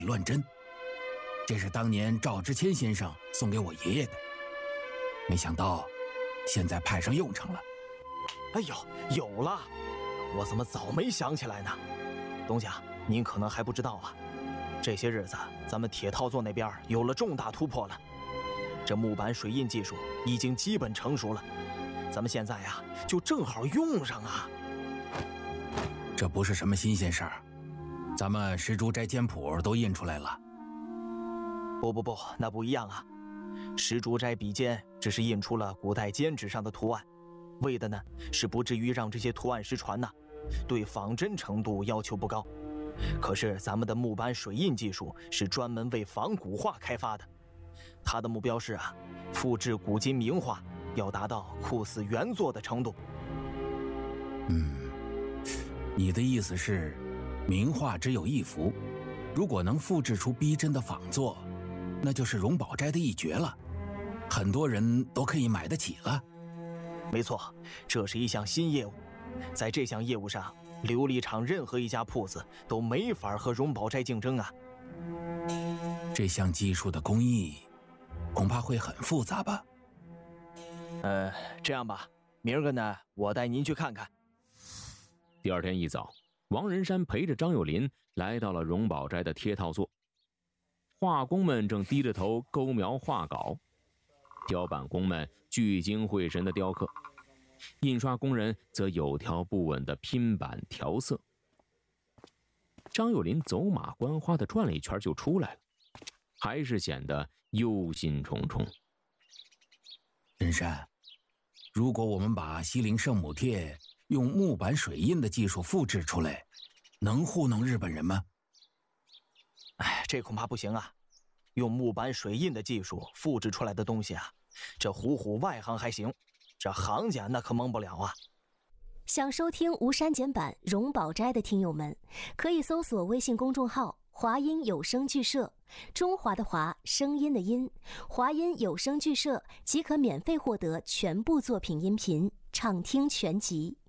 乱真。这是当年赵之谦先生送给我爷爷的，没想到现在派上用场了。 哎呦，有了！我怎么早没想起来呢？东家，您可能还不知道啊，这些日子咱们铁套座那边有了重大突破了，这木板水印技术已经基本成熟了，咱们现在啊就正好用上啊。 这不是什么新鲜事儿，咱们石竹斋简谱都印出来了。 不，那不一样啊！石竹斋笔尖只是印出了古代笺纸上的图案，为的呢是不至于让这些图案失传呐，对仿真程度要求不高。可是咱们的木板水印技术是专门为仿古画开发的，它的目标是啊，复制古今名画，要达到酷似原作的程度。 你的意思是，名画只有一幅，如果能复制出逼真的仿作，那就是荣宝斋的一绝了，很多人都可以买得起了。 没错，这是一项新业务，在这项业务上，琉璃厂任何一家铺子都没法和荣宝斋竞争啊。 这项技术的工艺恐怕会很复杂吧？ 这样吧，明儿个呢，我带您去看看。 第二天一早，王仁山陪着张有林来到了荣宝斋的贴套座。画工们正低着头勾描画稿，雕版工们聚精会神地雕刻，印刷工人则有条不紊地拼版调色。张有林走马观花地转了一圈就出来了，还是显得忧心忡忡。 仁山，如果我们把西陵圣母帖用木板水印的技术复制出来，能糊弄日本人吗？ 这恐怕不行啊！用木板水印的技术复制出来的东西啊，这唬外行还行，这行家那可蒙不了啊！ 想收听无删减版荣宝斋的听友们，可以搜索微信公众号华音有声剧社，中华的华，声音的音，华音有声剧社即可免费获得全部作品音频，畅听全集。